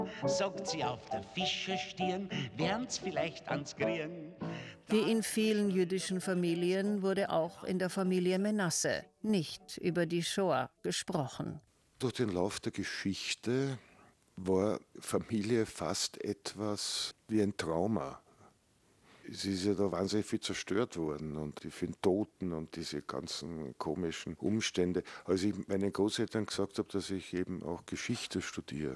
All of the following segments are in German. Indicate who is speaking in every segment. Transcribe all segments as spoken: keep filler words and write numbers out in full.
Speaker 1: Sagt sie auf der Fischerstirn, wären's vielleicht ans Grien.
Speaker 2: Wie in vielen jüdischen Familien wurde auch in der Familie Menasse nicht über die Shoah gesprochen.
Speaker 3: Durch den Lauf der Geschichte war Familie fast etwas wie ein Trauma. Es ist ja da wahnsinnig viel zerstört worden und die vielen Toten und diese ganzen komischen Umstände. Als ich meinen Großeltern gesagt habe, dass ich eben auch Geschichte studiere,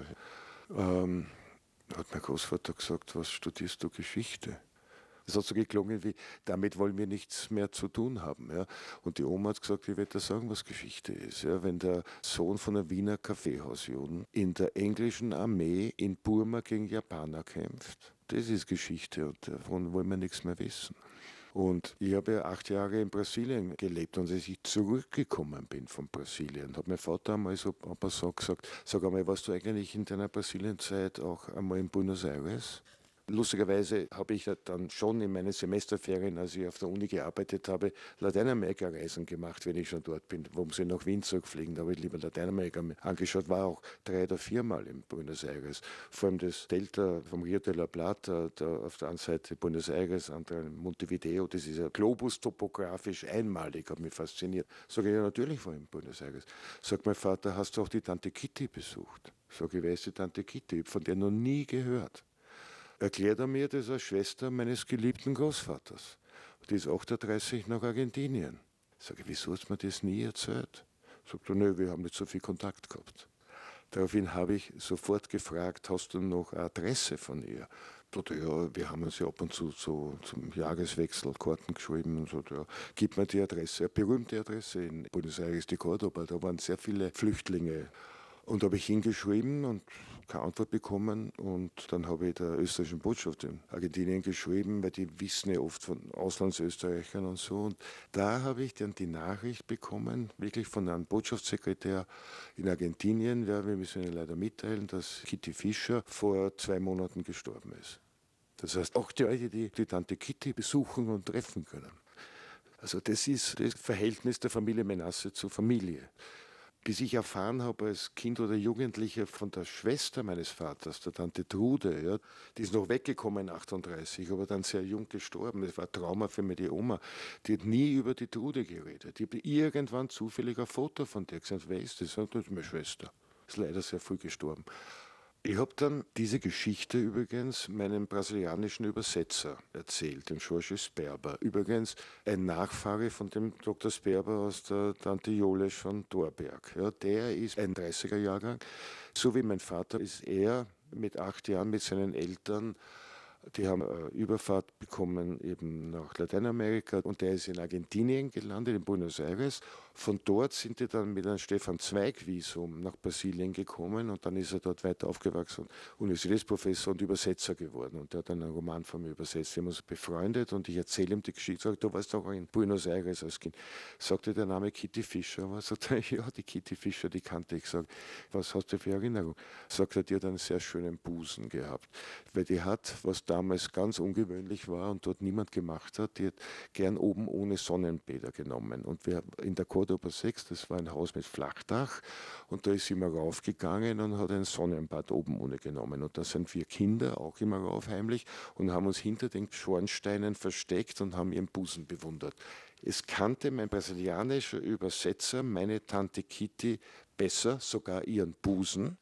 Speaker 3: ähm, hat mein Großvater gesagt, was studierst du Geschichte? Das hat so geklungen wie, damit wollen wir nichts mehr zu tun haben. Ja. Und die Oma hat gesagt, ich werde dir sagen, was Geschichte ist. Ja. Wenn der Sohn von einem Wiener Kaffeehausjuden in der englischen Armee in Burma gegen Japaner kämpft, das ist Geschichte und davon wollen wir nichts mehr wissen. Und ich habe ja acht Jahre in Brasilien gelebt und als ich zurückgekommen bin von Brasilien, hat mein Vater einmal so, hat mir so gesagt, sag einmal, warst du eigentlich in deiner Brasilienzeit auch einmal in Buenos Aires? Lustigerweise habe ich ja dann schon in meinen Semesterferien, als ich auf der Uni gearbeitet habe, Lateinamerika-Reisen gemacht, wenn ich schon dort bin. Warum sie nach Wien zurückfliegen, da habe ich lieber Lateinamerika angeschaut, war auch drei oder viermal in Buenos Aires. Vor allem das Delta vom Rio de la Plata, da auf der einen Seite Buenos Aires, andere Montevideo, das ist ja Globus topografisch einmalig, hat mich fasziniert. Sag ich, ja natürlich war ich in Buenos Aires. Sagt mein Vater, hast du auch die Tante Kitty besucht? Sag ich, wer ist die Tante Kitty? Von der noch nie gehört. Erklärt er mir, das ist eine Schwester meines geliebten Großvaters. Die ist achtunddreißig nach Argentinien. Sag ich, wieso hast du mir das nie erzählt? Sagt er, nö, wir haben nicht so viel Kontakt gehabt. Daraufhin habe ich sofort gefragt, hast du noch eine Adresse von ihr? Sagt er, ja, wir haben uns ja ab und zu so zum Jahreswechsel Karten geschrieben. Und so, ja, gib mir die Adresse, eine berühmte Adresse in Buenos Aires de Córdoba. Da waren sehr viele Flüchtlinge. Und da habe ich hingeschrieben und keine Antwort bekommen. Und dann habe ich der österreichischen Botschaft in Argentinien geschrieben, weil die wissen ja oft von Auslandsösterreichern und so. Und da habe ich dann die Nachricht bekommen, wirklich von einem Botschaftssekretär in Argentinien, ja, wir müssen Ihnen leider mitteilen, dass Kitty Fischer vor zwei Monaten gestorben ist. Das heißt, auch die Leute, die die Tante Kitty besuchen und treffen können. Also das ist das Verhältnis der Familie Menasse zur Familie. Bis ich erfahren habe als Kind oder Jugendlicher von der Schwester meines Vaters, der Tante Trude, ja, die ist noch weggekommen achtunddreißig, aber dann sehr jung gestorben. Das war ein Trauma für mich, die Oma. Die hat nie über die Trude geredet. Ich habe irgendwann zufällig ein Foto von der gesagt, wer ist das? Das ist meine Schwester. Ist leider sehr früh gestorben. Ich habe dann diese Geschichte übrigens meinem brasilianischen Übersetzer erzählt, dem Jorge Sperber. Übrigens ein Nachfahre von dem Doktor Sperber aus der Tante Jolesch von Thorberg. Ja, der ist ein dreißiger-Jahrgang. So wie mein Vater ist er mit acht Jahren mit seinen Eltern. Die haben eine Überfahrt bekommen eben nach Lateinamerika und der ist in Argentinien gelandet, in Buenos Aires. Von dort sind die dann mit einem Stefan-Zweig-Visum nach Brasilien gekommen und dann ist er dort weiter aufgewachsen, Universitätsprofessor und Übersetzer geworden. Und der hat einen Roman von mir übersetzt, wir haben uns befreundet und ich erzähle ihm die Geschichte. Sag, du warst auch in Buenos Aires als Kind. Sagte der Name Kitty Fischer, was? Sagt er, ja, die Kitty Fischer, die kannte ich. Sag, was hast du für Erinnerung? Sagt er, die hat einen sehr schönen Busen gehabt, weil die hat, was damals ganz ungewöhnlich war und dort niemand gemacht hat, die hat gern oben ohne Sonnenbäder genommen. Und wir in der Córdoba sechs, das war ein Haus mit Flachdach und da ist sie immer raufgegangen und hat ein Sonnenbad oben ohne genommen. Und da sind wir Kinder auch immer rauf heimlich und haben uns hinter den Schornsteinen versteckt und haben ihren Busen bewundert. Es kannte mein brasilianischer Übersetzer meine Tante Kitty besser, sogar ihren Busen,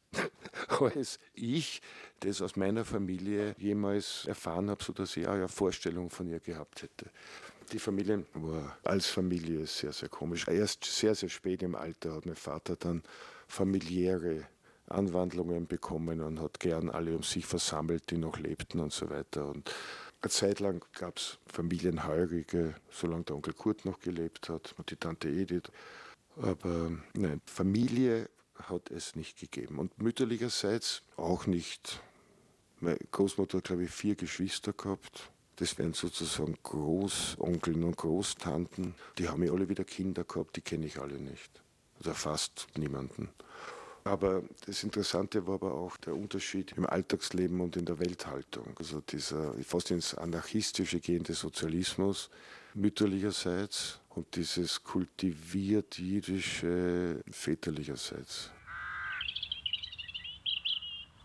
Speaker 3: als ich das aus meiner Familie jemals erfahren habe, sodass ich auch eine Vorstellung von ihr gehabt hätte. Die Familie war als Familie sehr, sehr komisch. Erst sehr, sehr spät im Alter hat mein Vater dann familiäre Anwandlungen bekommen und hat gern alle um sich versammelt, die noch lebten und so weiter. Und eine Zeit lang gab es Familienheurige, solange der Onkel Kurt noch gelebt hat und die Tante Edith. Aber nein, Familie hat es nicht gegeben. Und mütterlicherseits auch nicht. Meine Großmutter hat, glaube ich, vier Geschwister gehabt. Das wären sozusagen Großonkeln und Großtanten. Die haben ja alle wieder Kinder gehabt, die kenne ich alle nicht. Oder fast niemanden. Aber das Interessante war aber auch der Unterschied im Alltagsleben und in der Welthaltung. Also dieser fast ins anarchistische gehende Sozialismus mütterlicherseits und dieses kultiviert jüdische väterlicherseits.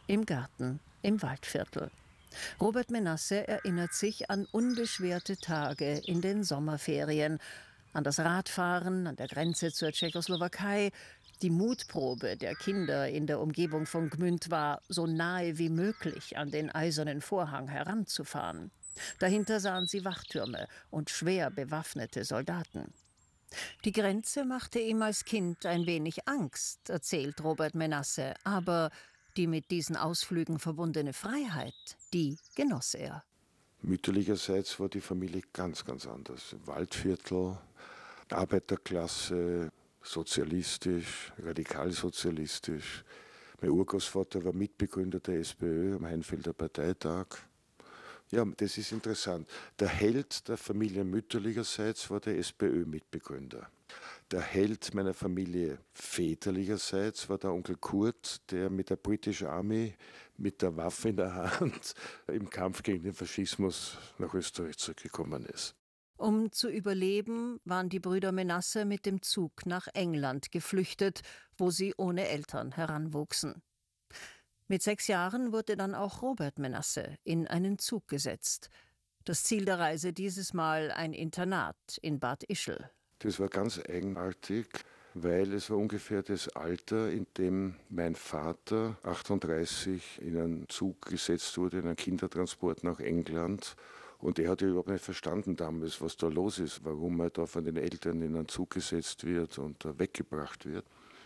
Speaker 2: im Garten, im Waldviertel. Robert Menasse erinnert sich an unbeschwerte Tage in den Sommerferien, an das Radfahren an der Grenze zur Tschechoslowakei. Die Mutprobe der Kinder in der Umgebung von Gmünd war, so nahe wie möglich an den Eisernen Vorhang heranzufahren. Dahinter sahen sie Wachtürme und schwer bewaffnete Soldaten. Die Grenze machte ihm als Kind ein wenig Angst, erzählt Robert Menasse, aber die mit diesen Ausflügen verbundene Freiheit, die genoss er.
Speaker 3: Mütterlicherseits war die Familie ganz, ganz anders. Waldviertel, Arbeiterklasse, sozialistisch, radikalsozialistisch. Mein Urgroßvater war Mitbegründer der SPÖ am Heinfelder Parteitag. Ja, das ist interessant. Der Held der Familie mütterlicherseits war der SPÖ-Mitbegründer. Der Held meiner Familie väterlicherseits war der Onkel Kurt, der mit der British Army mit der Waffe in der Hand im Kampf gegen den Faschismus nach Österreich zurückgekommen ist.
Speaker 2: Um zu überleben, waren die Brüder Menasse mit dem Zug nach England geflüchtet, wo sie ohne Eltern heranwuchsen. Mit sechs Jahren wurde dann auch Robert Menasse in einen Zug gesetzt. Das Ziel der Reise dieses Mal ein Internat in Bad Ischl.
Speaker 3: Das war ganz eigenartig, weil es war ungefähr das Alter, in dem mein Vater achtunddreißig in einen Zug gesetzt wurde, in einen Kindertransport nach England. Und er hat ja überhaupt nicht verstanden damals, was da los ist, warum er da von den Eltern in einen Zug gesetzt wird und da weggebracht wird.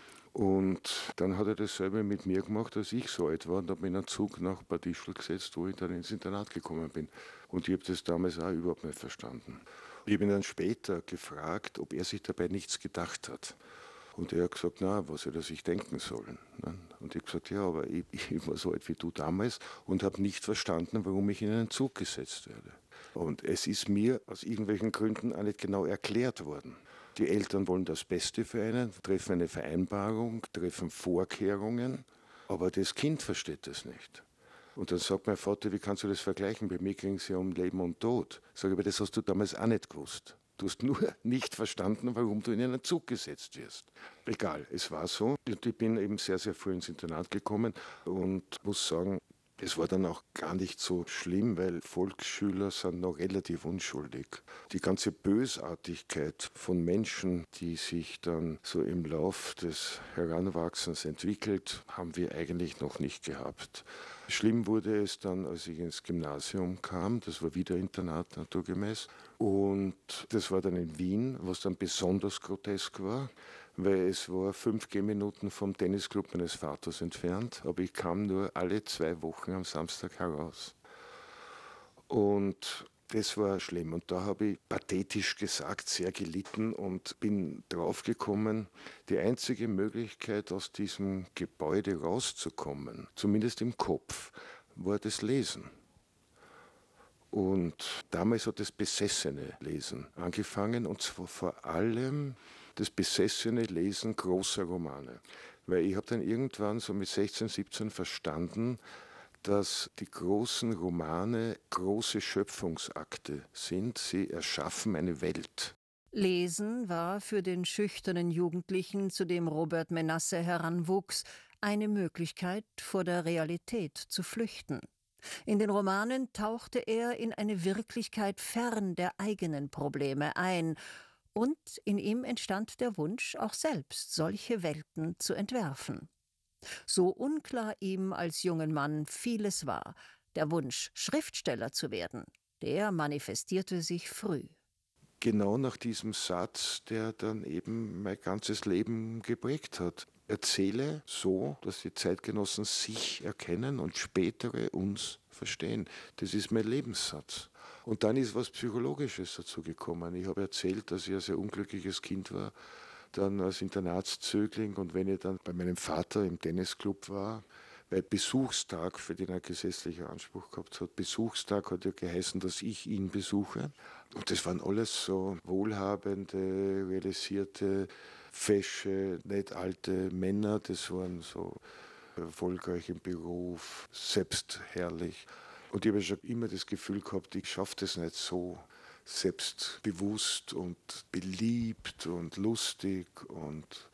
Speaker 3: Und dann hat er dasselbe mit mir gemacht, als ich so alt war, und hat mich in einen Zug nach Bad Ischl gesetzt, wo ich dann ins Internat gekommen bin. Und ich habe das damals auch überhaupt nicht verstanden. Ich habe ihn dann später gefragt, ob er sich dabei nichts gedacht hat. Und er hat gesagt, na, was hätte er sich denken sollen? Und ich habe gesagt, ja, aber ich, ich war so alt wie du damals und habe nicht verstanden, warum ich in einen Zug gesetzt werde. Und es ist mir aus irgendwelchen Gründen auch nicht genau erklärt worden. Die Eltern wollen das Beste für einen, treffen eine Vereinbarung, treffen Vorkehrungen, aber das Kind versteht das nicht. Und dann sagt mein Vater, wie kannst du das vergleichen? Bei mir ging es ja um Leben und Tod. Sag ich, aber das hast du damals auch nicht gewusst. Du hast nur nicht verstanden, warum du in einen Zug gesetzt wirst. Egal, es war so. Und ich bin eben sehr, sehr früh ins Internat gekommen und muss sagen, es war dann auch gar nicht so schlimm, weil Volksschüler sind noch relativ unschuldig. Die ganze Bösartigkeit von Menschen, die sich dann so im Lauf des Heranwachsens entwickelt, haben wir eigentlich noch nicht gehabt. Schlimm wurde es dann, als ich ins Gymnasium kam. Das war wieder Internat naturgemäß. Und das war dann in Wien, was dann besonders grotesk war, weil es war fünf Gehminuten vom Tennisclub meines Vaters entfernt, aber ich kam nur alle zwei Wochen am Samstag heraus. Und das war schlimm. Und da habe ich pathetisch gesagt sehr gelitten und bin draufgekommen, die einzige Möglichkeit, aus diesem Gebäude rauszukommen, zumindest im Kopf, war das Lesen. Und damals hat das besessene Lesen angefangen, und zwar vor allem das besessene Lesen großer Romane. Weil ich habe dann irgendwann so mit sechzehn, siebzehn verstanden, dass die großen Romane große Schöpfungsakte sind. Sie erschaffen eine Welt.
Speaker 2: Lesen war für den schüchternen Jugendlichen, zu dem Robert Menasse heranwuchs, eine Möglichkeit, vor der Realität zu flüchten. In den Romanen tauchte er in eine Wirklichkeit fern der eigenen Probleme ein, und in ihm entstand der Wunsch, auch selbst solche Welten zu entwerfen. So unklar ihm als jungen Mann vieles war, der Wunsch, Schriftsteller zu werden, der manifestierte sich früh.
Speaker 3: Genau nach diesem Satz, der dann eben mein ganzes Leben geprägt hat. Erzähle so, dass die Zeitgenossen sich erkennen und spätere uns verstehen. Das ist mein Lebenssatz. Und dann ist was Psychologisches dazu gekommen. Ich habe erzählt, dass ich ein sehr unglückliches Kind war, dann als Internatszögling, und wenn ich dann bei meinem Vater im Tennisclub war, weil Besuchstag, für den er gesetzlicher Anspruch gehabt hat, Besuchstag hat ja geheißen, dass ich ihn besuche. Und das waren alles so wohlhabende, realisierte, fesche, nicht alte Männer. Das waren so erfolgreich im Beruf, selbstherrlich. Und ich habe schon immer das Gefühl gehabt, ich schaffe das nicht so selbstbewusst und beliebt und lustig und,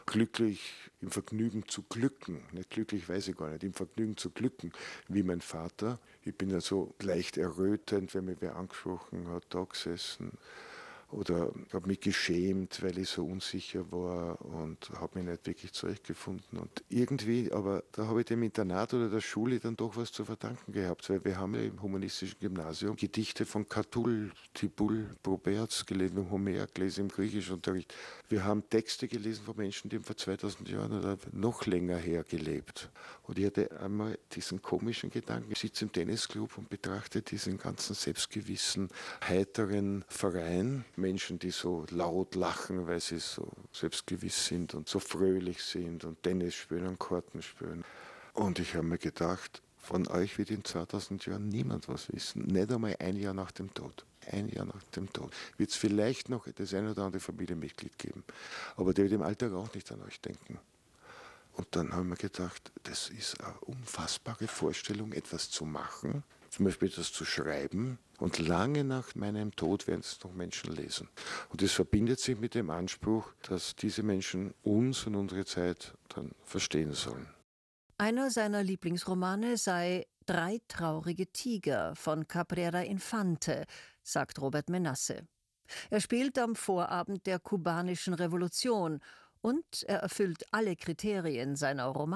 Speaker 3: glücklich im Vergnügen zu glücken. Nicht glücklich weiß ich gar nicht, im Vergnügen zu glücken, wie mein Vater. Ich bin ja so leicht errötend, wenn mich wer angesprochen hat, da gesessen. Oder habe mich geschämt, weil ich so unsicher war und habe mich nicht wirklich zurechtgefunden. Und irgendwie, aber da habe ich dem Internat oder der Schule dann doch was zu verdanken gehabt, weil wir haben ja im humanistischen Gymnasium Gedichte von Catull, Tibull, Proberz gelesen, Homer gelesen im Griechischunterricht. Wir haben Texte gelesen von Menschen, die haben vor zweitausend Jahren oder noch länger her gelebt. Und ich hatte einmal diesen komischen Gedanken, ich sitze im Tennisclub und betrachte diesen ganzen selbstgewissen, heiteren Verein, Menschen, die so laut lachen, weil sie so selbstgewiss sind und so fröhlich sind und Tennis spielen und Karten spielen. Und ich habe mir gedacht, von euch wird in zweitausend Jahren niemand was wissen. Nicht einmal ein Jahr nach dem Tod. Ein Jahr nach dem Tod. Wird es vielleicht noch das ein oder andere Familienmitglied geben. Aber der wird im Alltag auch nicht an euch denken. Und dann haben wir gedacht, das ist eine unfassbare Vorstellung, etwas zu machen, zum Beispiel etwas zu schreiben. Und lange nach meinem Tod werden es noch Menschen lesen. Und es verbindet sich mit dem Anspruch, dass diese Menschen uns und unsere Zeit dann verstehen sollen.
Speaker 2: Einer seiner Lieblingsromane sei Drei traurige Tiger von Cabrera Infante, sagt Robert Menasse. Er spielt am Vorabend der kubanischen Revolution und er erfüllt alle Kriterien seiner Romane.